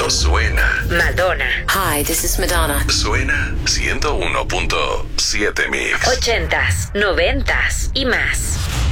Cuando suena, Madonna. Hi, this is Madonna. suena 101.7 Mix. 80s, 90s y más.